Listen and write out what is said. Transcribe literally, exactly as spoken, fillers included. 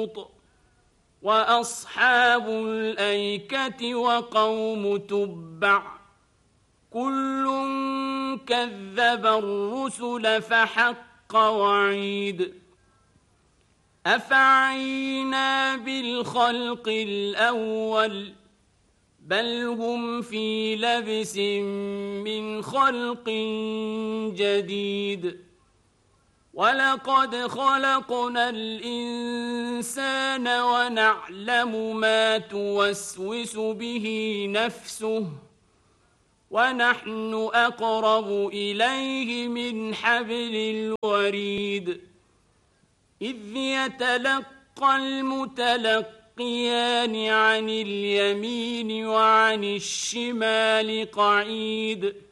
لوط وأصحاب الأيكة وقوم تبع كل كذب الرسل فحق وعيد أفعينا بالخلق الأول بل هم في لبس من خلق جديد ولقد خلقنا الإنسان ونعلم ما توسوس به نفسه ونحن أقرب إليه من حبل الوريد إذ يتلقى المتلقيان عن اليمين وعن الشمال قعيد